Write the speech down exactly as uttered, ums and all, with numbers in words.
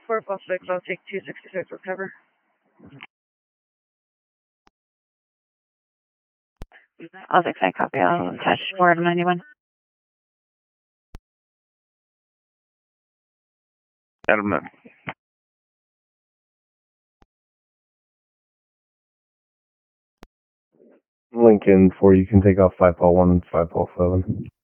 four Paul six, I'll take two sixty-six for cover. I'll take that copy. I'll attach four of ninety-one. Adam, Lincoln four, you can take off five Paul one and five Paul seven.